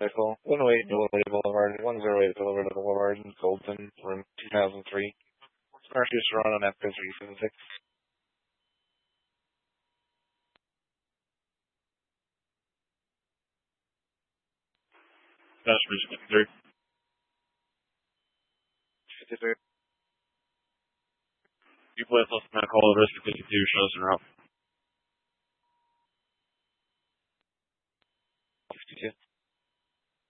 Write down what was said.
Vehicle 108 Delivery Boulevard, 108 Delivery Boulevard, Golden, room 2003. Smartest run on FP376. That's Bridge 53. 53. You play plus medical, the risk of 52 shows in route.